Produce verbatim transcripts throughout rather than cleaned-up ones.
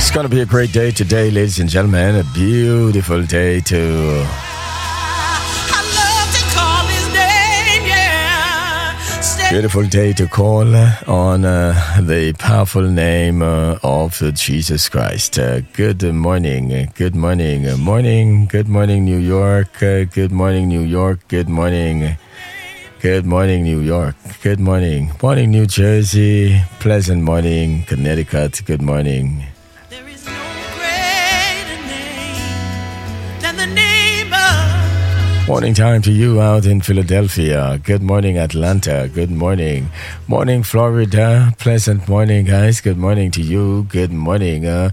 It's going to be a great day today, ladies and gentlemen. A beautiful day to... Beautiful day to call on uh, the powerful name uh, of uh, Jesus Christ. Uh, good morning, good morning, uh, morning, good morning, New York. Uh, good morning, New York. Good morning, good morning, New York. Good morning, morning, New Jersey. Pleasant morning, Connecticut. Good morning. There is no greater name than the name of. Morning time to you out in Philadelphia. Good morning, Atlanta. Good morning. Morning, Florida. Pleasant morning, guys. Good morning to you. Good morning. Uh,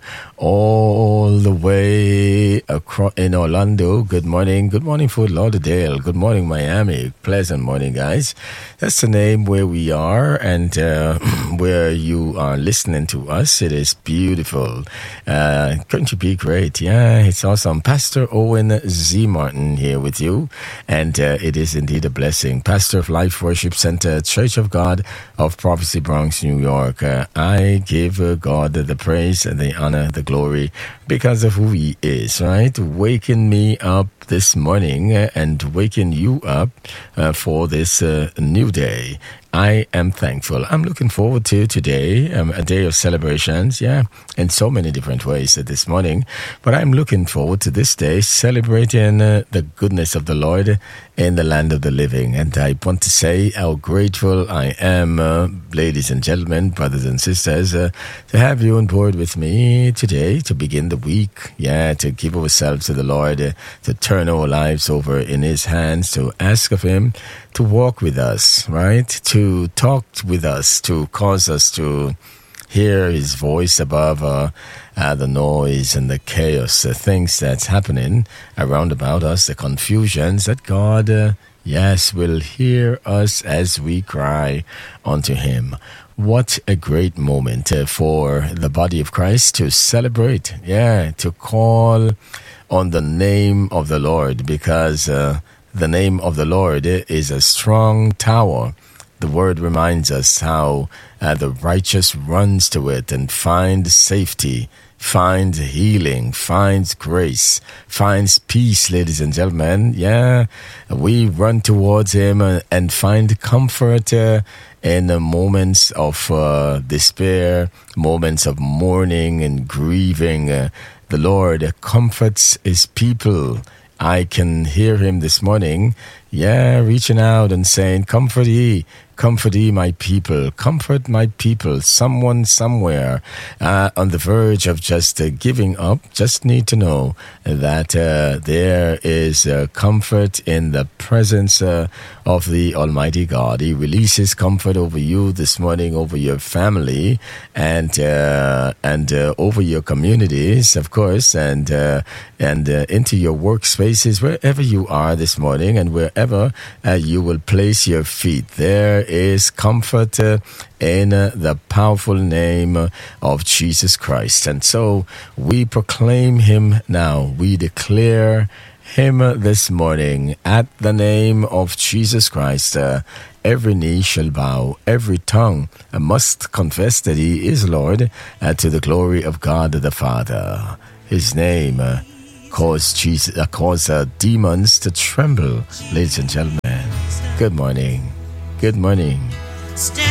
all the way across in Orlando. Good morning. Good morning, Fort Lauderdale. Good morning, Miami. Pleasant morning, guys. That's the name where we are and uh, where you are listening to us. It is beautiful. Uh, going to be great. Yeah, it's awesome. Pastor Owen Z. Martin here with you. And uh, it is indeed a blessing. Pastor of Life Worship Center, Church of God of Prophecy, Bronx, New York. Uh, I give uh, God the praise and the honor, the glory, because of who He is, right? Waking me up this morning uh, and waking you up uh, for this uh, new day. I am thankful. I'm looking forward to today, um, a day of celebrations, yeah, in so many different ways uh, this morning. But I'm looking forward to this day, celebrating uh, the goodness of the Lord in the land of the living. And I want to say how grateful I am, uh, ladies and gentlemen, brothers and sisters, uh, to have you on board with me today to begin the week, yeah, to give ourselves to the Lord, uh, to turn our lives over in His hands, to ask of Him to walk with us, right? To talk with us, to cause us to hear His voice above uh, uh, the noise and the chaos, the things that's happening around about us, the confusions, that God, uh, yes, will hear us as we cry unto Him. What a great moment uh, for the body of Christ to celebrate, yeah, to call on the name of the Lord, because uh, the name of the Lord is a strong tower. The word reminds us how uh, the righteous runs to it and finds safety, finds healing, finds grace, finds peace, ladies and gentlemen. Yeah, we run towards Him uh, and find comfort uh, in uh, moments of uh, despair, moments of mourning and grieving. Uh, the Lord comforts His people. I can hear Him this morning, yeah, reaching out and saying, comfort ye, comfort ye my people, comfort my people. Someone somewhere uh, on the verge of just uh, giving up just need to know that uh, there is uh, comfort in the presence uh, of the Almighty God. He releases comfort over you this morning, over your family, and uh, and uh, over your communities, of course, and uh, and uh, into your workspaces, wherever you are this morning, and wherever uh, you will place your feet. There is comfort uh, in uh, the powerful name uh, of Jesus Christ. And so we proclaim Him now. We declare Him uh, this morning. At the name of Jesus Christ, uh, every knee shall bow, every tongue uh, must confess that He is Lord, uh, to the glory of God the Father. His name uh, caused, Jesus, uh, caused uh, demons to tremble, ladies and gentlemen. Good morning. Good morning.